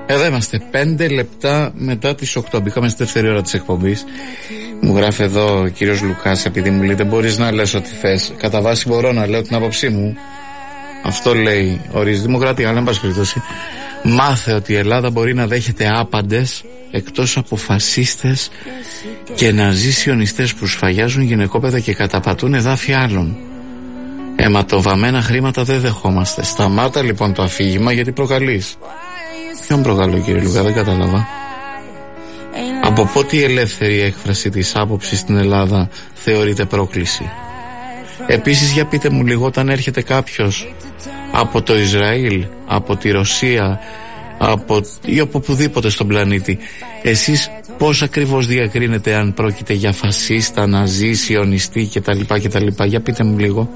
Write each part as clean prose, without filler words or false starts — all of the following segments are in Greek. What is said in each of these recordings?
Εδώ είμαστε 5 λεπτά μετά τις 8. Μπήκαμε στη δεύτερη ώρα της εκπομπής. Μου γράφει εδώ ο κύριος Λουκάς, επειδή μου λέει δεν μπορείς να λες ό,τι θες. Κατά βάση μπορώ να λέω την άποψή μου. Αυτό λέει ορίζει δημοκρατία, αλλά εν πάση περιπτώσει μάθε ότι η Ελλάδα μπορεί να δέχεται άπαντες εκτός από φασίστες και ναζί σιωνιστές που σφαγιάζουν γυναικόπαιδα και καταπατούν εδάφη άλλων. Αιματοβαμμένα χρήματα δεν δεχόμαστε. Σταμάτα λοιπόν το αφήγημα, γιατί προκαλείς. Ποιον προκαλώ, κύριε Λουκά, δεν κατάλαβα. Από πότε η ελεύθερη έκφραση της άποψης στην Ελλάδα θεωρείται πρόκληση? Επίσης, για πείτε μου λίγο, όταν έρχεται κάποιος από το Ισραήλ, από τη Ρωσία, ή από οπουδήποτε στον πλανήτη, εσείς πώς ακριβώς διακρίνετε αν πρόκειται για φασίστα, ναζί, σιωνιστή κτλ? Για πείτε μου λίγο.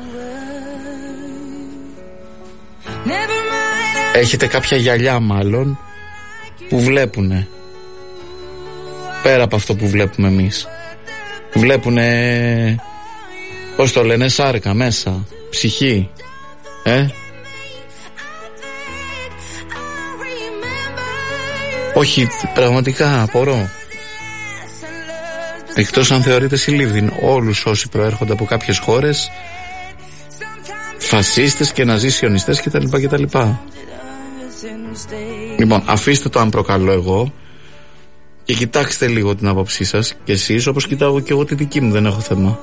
Έχετε κάποια γυαλιά μάλλον που βλέπουνε, πέρα από αυτό που βλέπουμε εμείς. Βλέπουνε, πώς το λένε, σάρκα μέσα, ψυχή. Όχι, πραγματικά απορώ. Εκτός αν θεωρείτε συλλήβδιν όλους όσοι προέρχονται από κάποιες χώρες, φασίστες και ναζί σιωνιστές κτλ. Λοιπόν, αφήστε το αν προκαλώ εγώ και κοιτάξτε λίγο την άποψή σας και εσείς, όπως κοιτάω και εγώ τη δική μου, δεν έχω θέμα.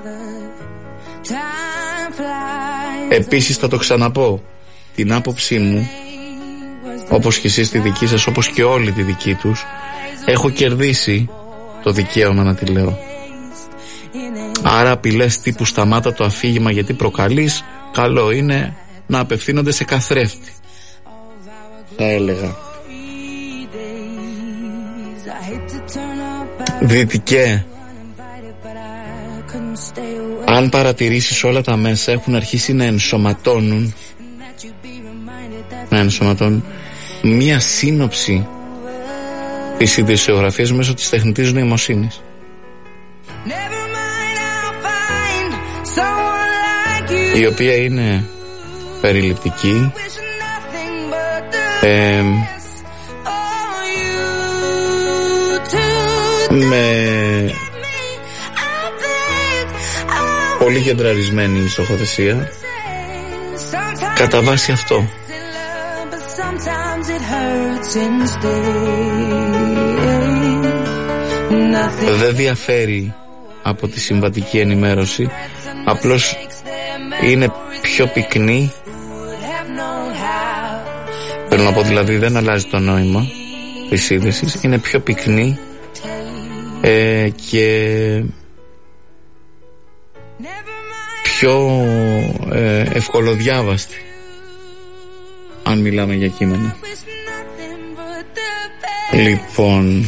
Επίσης θα το ξαναπώ, την άποψή μου, όπως και εσείς τη δική σας, όπως και όλοι τη δική τους, έχω κερδίσει το δικαίωμα να τη λέω. Άρα απειλές τύπου σταμάτα το αφήγημα γιατί προκαλείς, καλό είναι να απευθύνονται σε καθρέφτη, θα έλεγα. Δυτικέ, αν παρατηρήσεις, όλα τα μέσα έχουν αρχίσει να ενσωματώνουν μία σύνοψη της ειδησιογραφίας μέσω της τεχνητής νοημοσύνης. Η οποία είναι περιληπτική, με πολύ κεντραρισμένη ισοχοθεσία. Κατά βάση αυτό δεν διαφέρει από τη συμβατική ενημέρωση, απλώς είναι πιο πυκνή. Θέλω να πω, δηλαδή δεν αλλάζει το νόημα της είδησης, είναι πιο πυκνή και πιο ευκολοδιάβαστη, αν μιλάμε για κείμενα. Λοιπόν,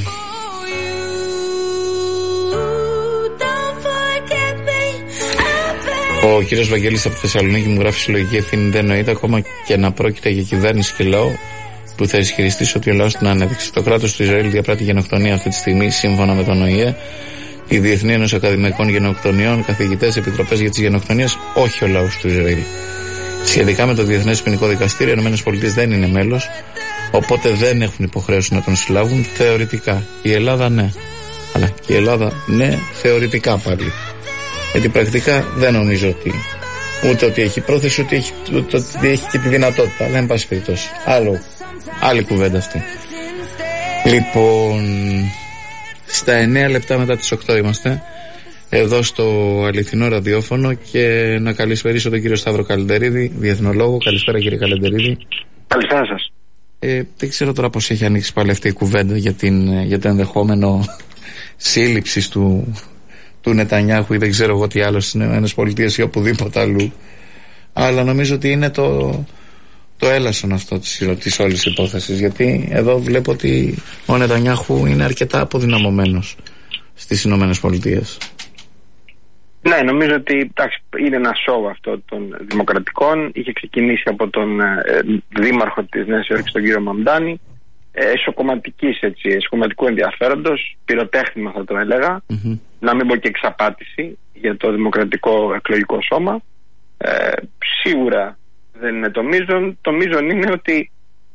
ο κύριος Βαγγέλης από τη Θεσσαλονίκη μου γράφει: συλλογική ευθύνη δεν εννοείται, ακόμα και να πρόκειται για κυβέρνηση και λαό που θα ισχυριστεί ότι ο λαός την ανέδειξε. Το κράτος του Ισραήλ διαπράττει γενοκτονία αυτή τη στιγμή, σύμφωνα με τον ΟΗΕ, η Διεθνή Ένωση Ακαδημαϊκών Γενοκτονιών, καθηγητές, επιτροπές για τις γενοκτονίες, όχι ο λαός του Ισραήλ. Σχετικά με το Διεθνές Ποινικό Δικαστήριο, οι ΗΠΑ δεν είναι μέλος, οπότε δεν έχουν υποχρέωση να τον συλλάβουν θεωρητικά. Η Ελλάδα ναι. Αλλά και η Ελλάδα ναι, θεωρητικά πάλι. Γιατί πρακτικά δεν νομίζω ότι ούτε ότι έχει πρόθεση, ούτε ότι έχει και τη δυνατότητα. Αλλά εν πάση περιπτώσει, άλλη κουβέντα αυτή. Λοιπόν, στα 9 λεπτά μετά τις 8 είμαστε εδώ στο αληθινό ραδιόφωνο και να καλησπερίσω τον κύριο Σταύρο Καλεντερίδη, διεθνολόγο. Καλησπέρα, κύριε Καλεντερίδη. Καλησπέρα σας. Δεν ξέρω τώρα πώς έχει ανοίξει πάλι αυτή η κουβέντα για το ενδεχόμενο σύλληψης του Νετανιάχου ή δεν ξέρω εγώ τι άλλο στις ΗΠΑ ή οπουδήποτε αλλού. Αλλά νομίζω ότι είναι το έλασον αυτό της όλης υπόθεσης, γιατί εδώ βλέπω ότι ο Νετανιάχου είναι αρκετά αποδυναμωμένος στις Ηνωμένες Πολιτείες. Ναι, νομίζω ότι είναι ένα σόου αυτό των δημοκρατικών. Είχε ξεκινήσει από τον δήμαρχο της Νέας Υόρκης, τον κύριο Μαμντάνη, εσωκομματικού ενδιαφέροντος, πυροτέχνημα θα το έλεγα, να μην πω και εξαπάτηση για το δημοκρατικό εκλογικό σώμα. Σίγουρα δεν είναι το μείζον. Το μείζον είναι ότι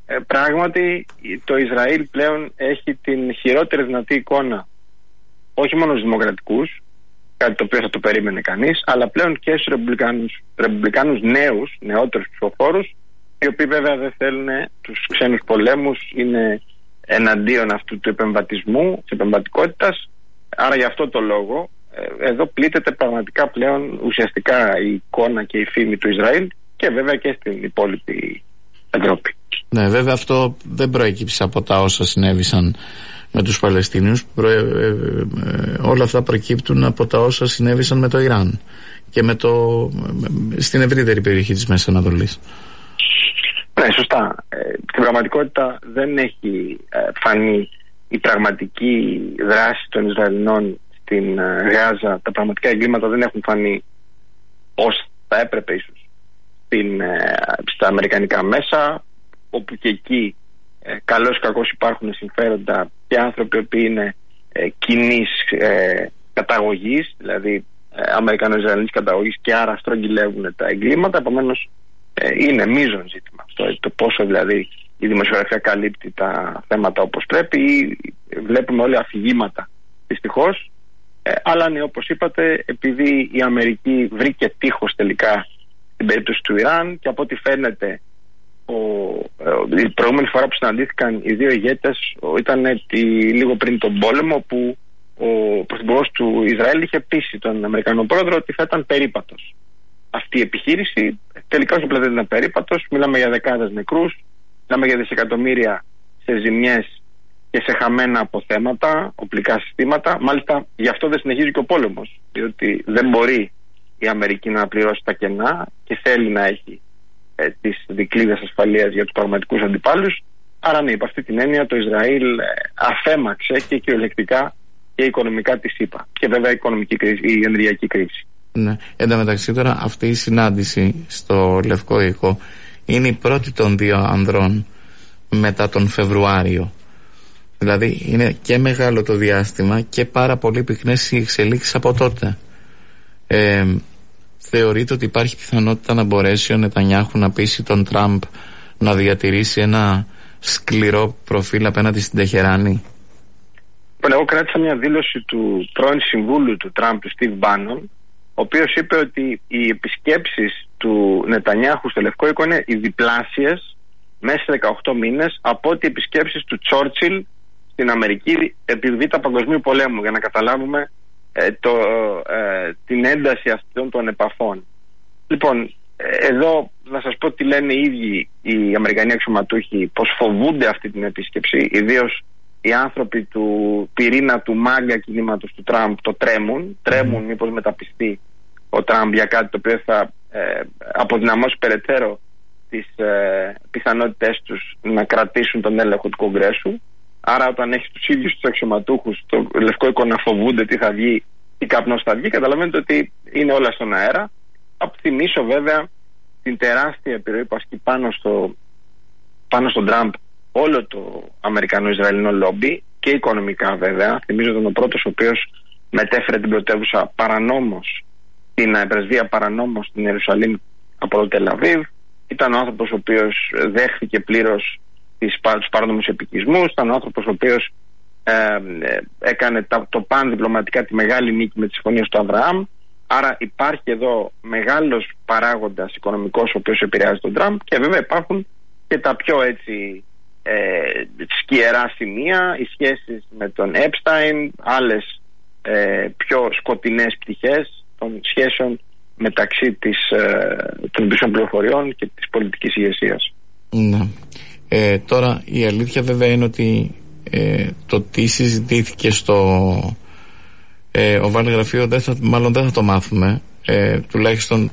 πράγματι το Ισραήλ πλέον έχει την χειρότερη δυνατή εικόνα όχι μόνο στους δημοκρατικούς, κάτι το οποίο θα το περίμενε κανείς, αλλά πλέον και στους ρεπουμπλικάνους νεότερους ψηφοφόρους, οι οποίοι βέβαια δεν θέλουν τους ξένους πολέμους, είναι εναντίον αυτού του επεμβατισμού, της επεμβατικότητας. Άρα για αυτό το λόγο εδώ πλήττεται πραγματικά πλέον ουσιαστικά η εικόνα και η φήμη του Ισραήλ και βέβαια και στην υπόλοιπη Ευρώπη. Ναι, βέβαια αυτό δεν προέκυψε από τα όσα συνέβησαν με τους Παλαιστίνιους. Όλα αυτά προκύπτουν από τα όσα συνέβησαν με το Ιράν και στην ευρύτερη περιοχή της Μέσης Ανατολής. Ναι, σωστά. Στην πραγματικότητα δεν έχει φανεί η πραγματική δράση των Ισραηλινών στην Γάζα. Τα πραγματικά εγκλήματα δεν έχουν φανεί ως θα έπρεπε ίσως στα αμερικανικά μέσα, όπου και εκεί καλώς κακώς υπάρχουν συμφέροντα και άνθρωποι που είναι κοινής καταγωγής, δηλαδή αμερικανο-ισραηλινής καταγωγής, και άρα στρογγυλεύουν τα εγκλήματα. Επομένως είναι μείζον ζήτημα αυτό, το πόσο δηλαδή η δημοσιογραφία καλύπτει τα θέματα όπως πρέπει, ή βλέπουμε όλοι αφηγήματα δυστυχώς. Αλλά ναι, όπως είπατε, επειδή η Αμερική βρήκε τείχος τελικά στην περίπτωση του Ιράν, και από ό,τι φαίνεται η προηγούμενη φορά που συναντήθηκαν οι δύο ηγέτες ήταν λίγο πριν τον πόλεμο, που ο πρωθυπουργός του Ισραήλ είχε πείσει τον Αμερικανό πρόεδρο ότι θα ήταν περίπατος αυτή η επιχείρηση. Τελικά όχι απλά δεν ήταν περίπατος, μιλάμε για δεκάδες νεκρούς, μιλάμε για δισεκατομμύρια σε ζημιές και σε χαμένα αποθέματα, οπλικά συστήματα. Μάλιστα γι' αυτό δεν συνεχίζει και ο πόλεμος, διότι δεν μπορεί η Αμερική να πληρώσει τα κενά και θέλει να έχει τις δικλείδες ασφαλείας για τους πραγματικούς αντιπάλους. Άρα ναι, υπ' αυτή την έννοια το Ισραήλ αφέμαξε και κυριολεκτικά και οικονομικά τη ΣΥΠΑ, και βέβαια η ενεργειακή κρίση. Ναι. Εν τω μεταξύ τώρα αυτή η συνάντηση στο Λευκό Οίκο είναι η πρώτη των δύο ανδρών μετά τον Φεβρουάριο. Δηλαδή είναι και μεγάλο το διάστημα και πάρα πολύ πυκνές οι εξελίξεις από τότε. Θεωρείτε ότι υπάρχει πιθανότητα να μπορέσει ο Νετανιάχου να πείσει τον Τραμπ να διατηρήσει ένα σκληρό προφίλ απέναντι στην Τεχεράνη? Εγώ κράτησα μια δήλωση του πρώην συμβούλου του Τραμπ, του Στιβ Μπάνον, ο οποίος είπε ότι οι επισκέψεις του Νετανιάχου στο Λευκό Οίκο είναι οι διπλάσιες μέσα σε 18 μήνες από ότι οι επισκέψεις του Τσόρτσιλ στην Αμερική επί Β' Παγκοσμίου Πολέμου, για να καταλάβουμε την ένταση αυτών των επαφών. Λοιπόν, εδώ να σας πω τι λένε οι ίδιοι οι Αμερικανοί αξιωματούχοι, πως φοβούνται αυτή την επίσκεψη, ιδίως οι άνθρωποι του πυρήνα του μάγκα κινήματος του Τραμπ το τρέμουν μήπως μεταπιστεί ο Τραμπ για κάτι το οποίο θα αποδυναμώσει περαιτέρω τις πιθανότητες τους να κρατήσουν τον έλεγχο του Κογκρέσου. Άρα όταν έχεις τους ίδιους τους αξιωματούχους στο Λευκό Οίκο να φοβούνται τι θα βγει, τι καπνός θα βγει, καταλαβαίνετε ότι είναι όλα στον αέρα. Θα θυμίσω βέβαια την τεράστια επιρροή που ασκεί πάνω στον Τραμπ όλο το Αμερικανο-Ισραηλινό λόμπι, και οικονομικά βέβαια. Θυμίζω ότι ήταν ο πρώτος ο οποίος μετέφερε την πρωτεύουσα παρανόμως, την πρεσβεία παρανόμως στην Ιερουσαλήμ από το Τελαβίβ. Ήταν ο άνθρωπος ο οποίος δέχθηκε πλήρως τους παράνομους επικισμούς. Ήταν ο άνθρωπος ο οποίος έκανε το παν διπλωματικά τη μεγάλη νίκη με τις συμφωνίες του Αβραάμ. Άρα υπάρχει εδώ μεγάλος παράγοντας οικονομικός ο οποίος επηρεάζει τον Τραμπ, και βέβαια υπάρχουν και τα πιο έτσι σκιερά σημεία, οι σχέσεις με τον Epstein, άλλες πιο σκοτεινές πτυχές των σχέσεων μεταξύ των πίσω πληροφοριών και της πολιτικής ηγεσίας. Ναι. Τώρα η αλήθεια βέβαια είναι ότι το τι συζητήθηκε στο Oval Γραφείο μάλλον δεν θα το μάθουμε, τουλάχιστον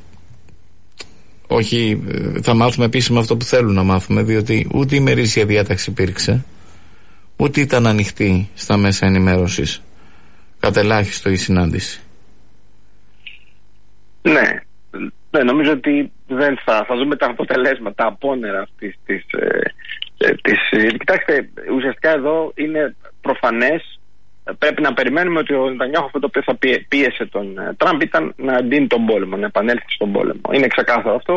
όχι, θα μάθουμε επίσημα αυτό που θέλουν να μάθουμε, διότι ούτε η ημερήσια διάταξη υπήρξε, ούτε ήταν ανοιχτή στα μέσα ενημέρωσης, κατελάχιστο η συνάντηση. Ναι, νομίζω ότι δεν θα δούμε τα αποτελέσματα απόνερα αυτής της. Κοιτάξτε, ουσιαστικά εδώ είναι προφανές, πρέπει να περιμένουμε ότι ο Νετανιάχου αυτό το οποίο θα πίεσε τον Τραμπ ήταν να αντίνει τον πόλεμο, να επανέλθει στον πόλεμο. Είναι ξεκάθαρο αυτό.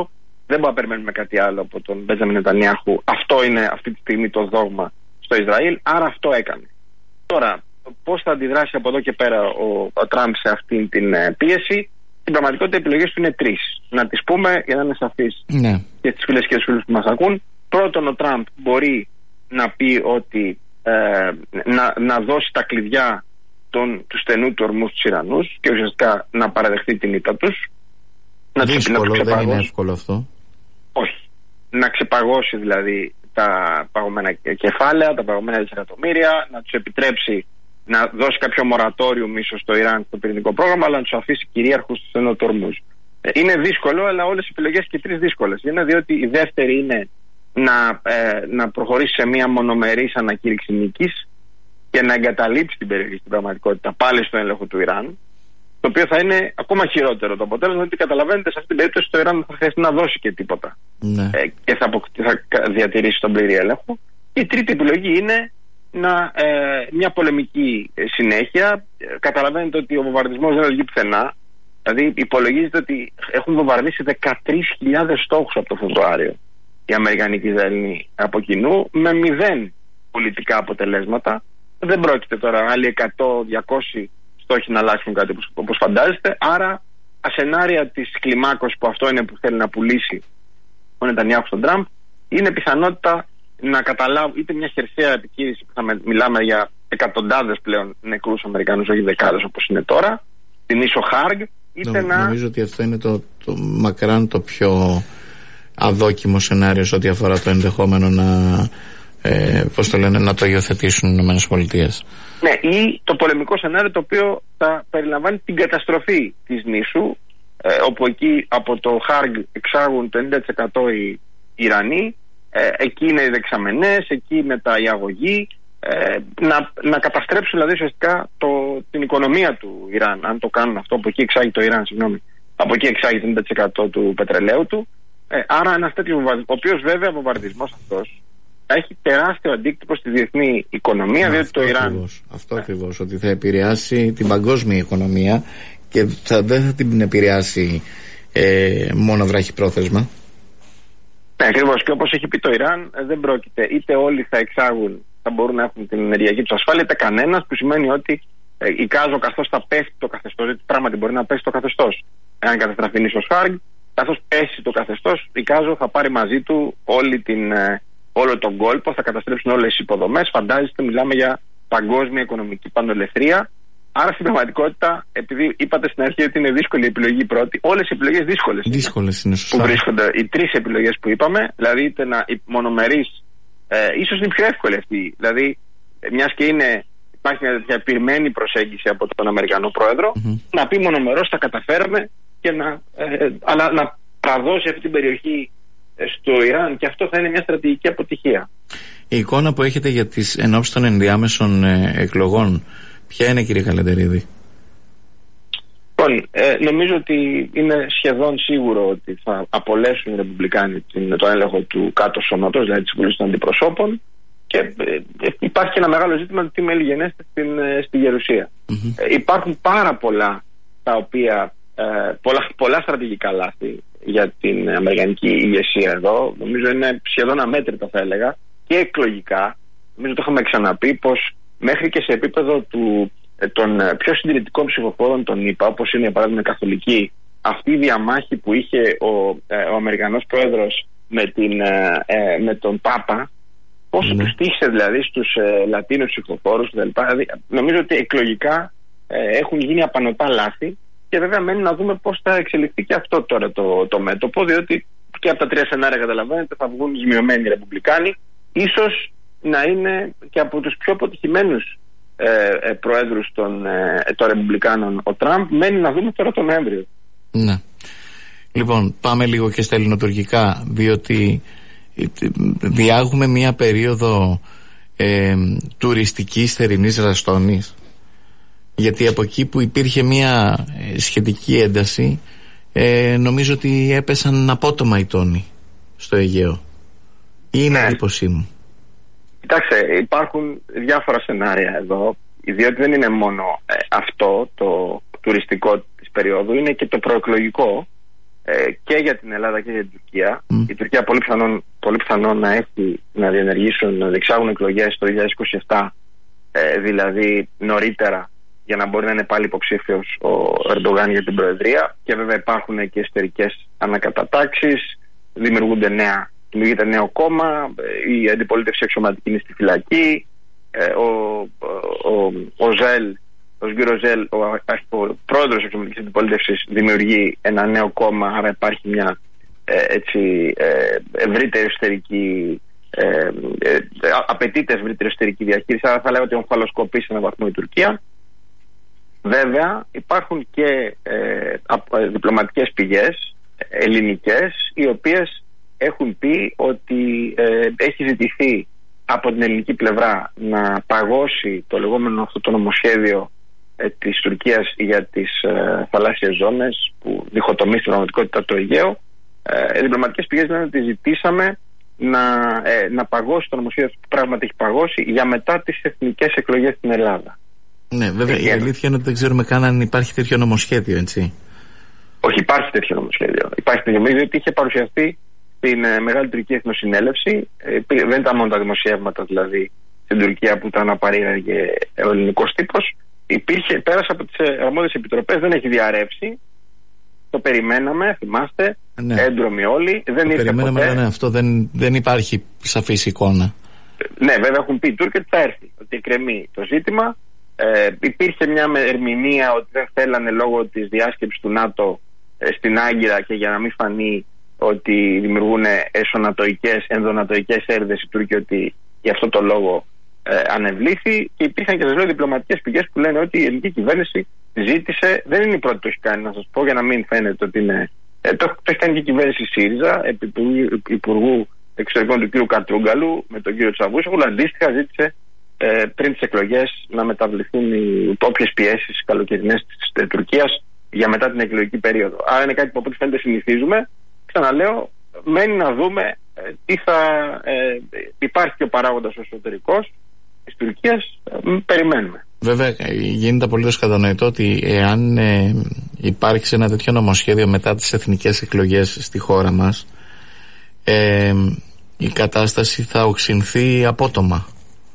Δεν μπορούμε να περιμένουμε κάτι άλλο από τον Μπέντζαμιν Νετανιάχου. Αυτό είναι αυτή τη στιγμή το δόγμα στο Ισραήλ, άρα αυτό έκανε. Τώρα, πώς θα αντιδράσει από εδώ και πέρα ο Τραμπ σε αυτή την πίεση? Στην πραγματικότητα οι επιλογές του είναι τρεις. Να τις πούμε για να είναι σαφείς και στις φίλες και στους φίλους που μας ακούν. Πρώτον, ο Τραμπ μπορεί να πει ότι να δώσει τα κλειδιά του στενού του ορμού στους Ιρανούς και ουσιαστικά να παραδεχτεί την ήττα τους. Δύσκολο, δεν είναι εύκολο αυτό. Όχι. Να ξεπαγώσει δηλαδή τα παγωμένα κεφάλαια, τα παγωμένα δισεκατομμύρια, να τους επιτρέψει να δώσει κάποιο μορατόριο ίσως στο Ιράν στο πυρηνικό πρόγραμμα, αλλά να τους αφήσει κυρίαρχους στους ενωτορμούς. Είναι δύσκολο, αλλά όλες οι επιλογές και οι τρεις δύσκολες. Είναι διότι η δεύτερη είναι να προχωρήσει σε μια μονομερής ανακήρυξη νίκης και να εγκαταλείψει την περιοχή στην πραγματικότητα πάλι στο έλεγχο του Ιράν. Το οποίο θα είναι ακόμα χειρότερο το αποτέλεσμα, γιατί καταλαβαίνετε σε αυτή την περίπτωση το Ιράν δεν θα χρειαστεί να δώσει και τίποτα. Και θα διατηρήσει τον πλήρη έλεγχο. Η τρίτη επιλογή είναι μια πολεμική συνέχεια. Καταλαβαίνετε ότι ο βομβαρδισμός δεν οδηγεί πουθενά. Δηλαδή υπολογίζεται ότι έχουν βομβαρδίσει 13.000 στόχους από το Φεβρουάριο οι Αμερικανοί και οι Ισραηλοί από κοινού, με 0 πολιτικά αποτελέσματα. Δεν πρόκειται τώρα άλλοι 100-200 στόχοι να αλλάξουν κάτι όπως φαντάζεστε. Άρα τα σενάρια της κλιμάκωσης που αυτό είναι που θέλει να πουλήσει ο Νετανιάχου στον Τραμπ, είναι πιθανότητα να καταλάβουν είτε μια χερσαία επιχείρηση που θα μιλάμε για εκατοντάδες πλέον νεκρούς Αμερικανούς, όχι δεκάδες όπως είναι τώρα, την ίσο Χάργκ, είτε νομίζω ότι αυτό είναι το μακράν το πιο αδόκιμο σενάριο σε ό,τι αφορά το ενδεχόμενο να το υιοθετήσουν οι ΗΠΑ. Ναι, ή το πολεμικό σενάριο το οποίο θα περιλαμβάνει την καταστροφή της νήσου, όπου εκεί από το Χάργκ εξάγουν το 90% οι Ιρανοί, εκεί είναι οι δεξαμενές, εκεί μετά η αγωγή, να καταστρέψουν δηλαδή ουσιαστικά την οικονομία του Ιράν, αν το κάνουν αυτό, από εκεί εξάγει το Ιράν, από εκεί εξάγει το 90% του πετρελαίου του. Άρα ένας τέτοιος βομβαρδισμός, ο οποίος βέβαια βομβαρδισμός αυτός έχει τεράστιο αντίκτυπο στη διεθνή οικονομία, διότι το Ιράν. Αυτό ακριβώς, ότι θα επηρεάσει την παγκόσμια οικονομία και δεν θα την επηρεάσει μόνο βράχυπρόθεσμα. Ναι, ακριβώς. Και όπως έχει πει το Ιράν, δεν πρόκειται είτε όλοι θα εξάγουν, θα μπορούν να έχουν την ενεργειακή τους ασφάλεια, είτε κανένας, που σημαίνει ότι εικάζω καθώς θα πέφτει το καθεστώς, γιατί πράγματι μπορεί να πέσει το καθεστώς. Εάν καταστραφεί νήσος Χάργκ, καθώς πέσει το καθεστώς, εικάζω θα πάρει μαζί του όλο τον κόλπο, θα καταστρέψουν όλες τις υποδομές. Φαντάζεστε, μιλάμε για παγκόσμια οικονομική πανολεθρία. Άρα στην πραγματικότητα, επειδή είπατε στην αρχή ότι είναι δύσκολη η επιλογή πρώτη, όλες οι επιλογές δύσκολες είναι σωστά. Που βρίσκονται οι τρεις επιλογές που είπαμε, δηλαδή είτε μονομερής, ίσως είναι πιο εύκολη αυτή. Δηλαδή, μιας και υπάρχει μια τέτοια πειρμένη προσέγγιση από τον Αμερικανό πρόεδρο, να πει μονομερός θα καταφέρουμε και αλλά να παραδώσει αυτή την περιοχή στο Ιράν, και αυτό θα είναι μια στρατηγική αποτυχία. Η εικόνα που έχετε για τις ενόψεις των ενδιάμεσων εκλογών, ποια είναι, κύριε Καλεντερίδη? Νομίζω ότι είναι σχεδόν σίγουρο ότι θα απολέσουν οι Ρεπουμπλικάνοι τον έλεγχο του κάτω σώματος, δηλαδή της Βουλής των Αντιπροσώπων, και υπάρχει και ένα μεγάλο ζήτημα του τι μέλη γενέστε στη Γερουσία. Υπάρχουν πάρα πολλά τα οποία πολλά στρατηγικά λάθη για την αμερικανική ηγεσία εδώ. Νομίζω είναι σχεδόν αμέτρητα, θα έλεγα, και εκλογικά. Νομίζω το είχαμε ξαναπεί πως μέχρι και σε επίπεδο των πιο συντηρητικών ψηφοφόρων των ΗΠΑ, όπως είναι για παράδειγμα η καθολική, αυτή η διαμάχη που είχε ο Αμερικανός πρόεδρος με τον Πάπα, πόσο τους τύχησε δηλαδή στους Λατίνους ψηφοφόρους κτλ. Δηλαδή, νομίζω ότι εκλογικά έχουν γίνει απανωτά λάθη. Και βέβαια μένει να δούμε πώς θα εξελιχθεί και αυτό τώρα το μέτωπο, διότι και από τα τρία σενάρια, καταλαβαίνετε, θα βγουν ζημιωμένοι Ρεπουμπλικάνοι. Ίσως να είναι και από τους πιο αποτυχημένους προέδρους των Ρεπουμπλικάνων ο Τραμπ. Μένει να δούμε τώρα τον Νοέμβριο. Ναι. Λοιπόν, πάμε λίγο και στα ελληνοτουρκικά, διότι διάγουμε μια περίοδο τουριστικής θερινής ραστόνης. Γιατί από εκεί που υπήρχε μια σχετική ένταση, νομίζω ότι έπεσαν απότομα οι τόνοι στο Αιγαίο. Είναι εντύπωσή μου. Κοιτάξτε, υπάρχουν διάφορα σενάρια εδώ, διότι δεν είναι μόνο αυτό το τουριστικό της περίοδου, είναι και το προεκλογικό. και για την Ελλάδα και για την Τουρκία. Η Τουρκία πολύ πιθανόν να διενεργήσουν, να διεξάγουν εκλογές το 2027, δηλαδή νωρίτερα, για να μπορεί να είναι πάλι υποψήφιος ο Ερντογάν για την Προεδρία. Και βέβαια υπάρχουν και εσωτερικές ανακατατάξεις, δημιουργείται νέο κόμμα, η αντιπολίτευση αξιωματική είναι στη φυλακή, ο Σγκύρο Ζέλ, ο πρόεδρος της αξιωματικής αντιπολίτευσης, δημιουργεί ένα νέο κόμμα, άρα υπάρχει μια ευρύτερη εσωτερική, απαιτείται ευρύτερη εσωτερική διαχείριση, άρα θα λέγαμε ότι ομφαλοσκοπεί σε έναν βαθμό η Τουρκία. Βέβαια υπάρχουν και διπλωματικές πηγές ελληνικές, οι οποίες έχουν πει ότι έχει ζητηθεί από την ελληνική πλευρά να παγώσει το λεγόμενο αυτό το νομοσχέδιο της Τουρκίας για τις θαλάσσιες ζώνες, που διχοτομεί στην πραγματικότητα το Αιγαίο. Οι διπλωματικές πηγές λένε ότι ζητήσαμε να παγώσει το νομοσχέδιο που πράγματι έχει παγώσει για μετά τις εθνικές εκλογές στην Ελλάδα. Ναι, βέβαια η αλήθεια είναι ότι δεν ξέρουμε καν αν υπάρχει τέτοιο νομοσχέδιο, έτσι. Όχι, υπάρχει τέτοιο νομοσχέδιο. Νομίζω ότι είχε παρουσιαστεί στην Μεγάλη Τουρκική Εθνοσυνέλευση. Δεν ήταν μόνο τα δημοσιεύματα δηλαδή στην Τουρκία που τα αναπαρήγαγε ο ελληνικός τύπος. Πέρασε από τις αρμόδιες επιτροπές, δεν έχει διαρρεύσει. Το περιμέναμε, θυμάστε, έντρομοι όλοι. Δεν ήρθε ποτέ. Αυτό δεν υπάρχει σαφής εικόνα. Ναι, βέβαια έχουν πει οι Τούρκοι ότι θα έρθει, ότι εκκρεμεί το ζήτημα. Υπήρχε μια ερμηνεία ότι δεν θέλανε λόγω της διάσκεψης του ΝΑΤΟ στην Άγκυρα και για να μην φανεί ότι δημιουργούν εσωνατοικές, ενδονατοικές έρηδες οι Τούρκοι, ότι γι' αυτό το λόγο ανεβλήθη. Και υπήρχαν και διπλωματικές πηγές που λένε ότι η ελληνική κυβέρνηση ζήτησε, δεν είναι η πρώτη που το έχει κάνει, να σας πω, για να μην φαίνεται ότι είναι. Το έχει κάνει και η κυβέρνηση ΣΥΡΙΖΑ, επί του Υπουργού Εξωτερικών του κ. Κατρούγκαλου, με τον κ. Τσαβούσογλου, αντίστοιχα ζήτησε πριν τις εκλογές να μεταβληθούν οι όποιες πιέσεις καλοκαιρινές της Τουρκίας για μετά την εκλογική περίοδο. Άρα είναι κάτι που από ό,τι φαίνεται συνηθίζουμε. Ξαναλέω, μένει να δούμε τι θα υπάρχει και ο παράγοντας ο εσωτερικός της Τουρκίας. Περιμένουμε. Βέβαια γίνεται απολύτως κατανοητό ότι εάν υπάρξει ένα τέτοιο νομοσχέδιο μετά τις εθνικές εκλογές στη χώρα μας, η κατάσταση θα οξυνθεί απότομα.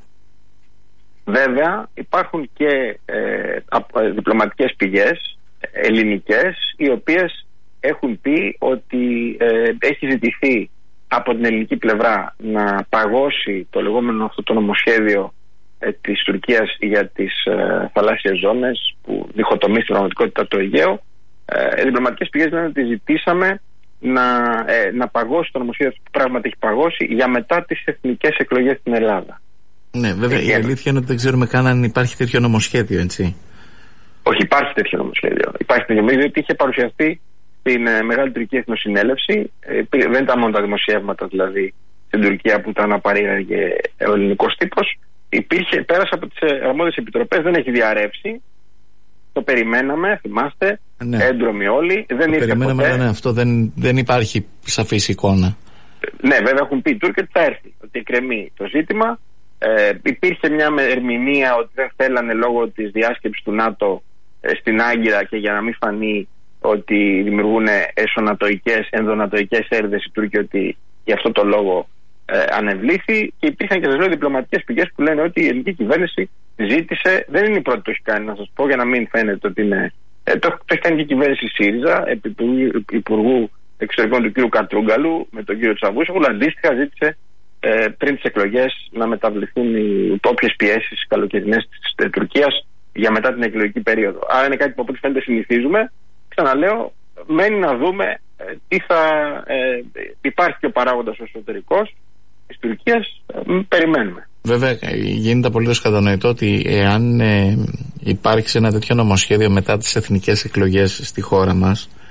Βέβαια υπάρχουν και διπλωματικές πηγές ελληνικές, οι οποίες έχουν πει ότι έχει ζητηθεί από την ελληνική πλευρά να παγώσει το λεγόμενο αυτό το νομοσχέδιο της Τουρκίας για τις θαλάσσιες ζώνες, που διχοτομεί στην πραγματικότητα το Αιγαίο. Οι διπλωματικές πηγές λένε ότι ζητήσαμε να παγώσει το νομοσχέδιο που πράγματι έχει παγώσει για μετά τις εθνικές εκλογές στην Ελλάδα. Ναι, βέβαια η αλήθεια είναι ότι δεν ξέρουμε καν αν υπάρχει τέτοιο νομοσχέδιο, έτσι. Όχι, υπάρχει τέτοιο νομοσχέδιο. Νομίζω ότι είχε παρουσιαστεί στην Μεγάλη Τουρκική Εθνοσυνέλευση. Δεν ήταν μόνο τα δημοσιεύματα δηλαδή στην Τουρκία που τα αναπαρήγαγε ο ελληνικός τύπος. Πέρασε από τις αρμόδιες επιτροπές, δεν έχει διαρρεύσει. Το περιμέναμε, θυμάστε, έντρομοι όλοι. Δεν ήρθε ποτέ. Αυτό δεν υπάρχει σαφής εικόνα. Ναι, βέβαια έχουν πει οι Τούρκοι ότι θα έρθει, ότι εκκρεμεί το ζήτημα. Υπήρχε μια ερμηνεία ότι δεν θέλανε λόγω της διάσκεψης του ΝΑΤΟ στην Άγκυρα και για να μην φανεί ότι δημιουργούν εσωνατοικές, ενδονατοικές έρηδες οι Τούρκοι, ότι γι' αυτό το λόγο ανεβλήθη. Και υπήρχαν και διπλωματικές πηγές που λένε ότι η ελληνική κυβέρνηση ζήτησε, δεν είναι η πρώτη που το έχει κάνει, να σας πω, για να μην φαίνεται ότι είναι. Το έχει κάνει και η κυβέρνηση ΣΥΡΙΖΑ, επί του Υπουργού Εξωτερικών του κ. Κατρούγκαλου, με τον κ. Τσαβούσογλου, αντίστοιχα ζήτησε πριν τις εκλογές να μεταβληθούν οι όποιες πιέσεις καλοκαιρινές της Τουρκίας για μετά την εκλογική περίοδο. Άρα είναι κάτι που από ό,τι φαίνεται συνηθίζουμε. Ξαναλέω, μένει να δούμε τι θα υπάρχει και ο παράγοντας ο εσωτερικός της Τουρκίας. Περιμένουμε. Βέβαια γίνεται απολύτως κατανοητό ότι εάν υπάρξει ένα τέτοιο νομοσχέδιο μετά τις εθνικές εκλογές στη χώρα μας,